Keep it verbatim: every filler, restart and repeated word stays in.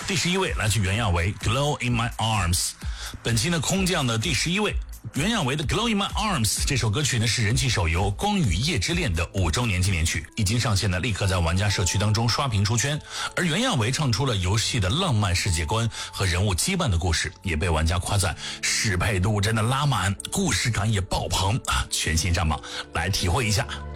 第十一位来自袁娅维 Glow in My Arms。 本期呢空降的第十一位，袁娅维的 Glow in My Arms 这首歌曲呢是人气手游《光与夜之恋》的五周年纪念曲，一经上线呢立刻在玩家社区当中刷屏出圈。而袁娅维唱出了游戏的浪漫世界观和人物羁绊的故事，也被玩家夸赞适配度真的拉满，故事感也爆棚啊！全新上榜来体会一下。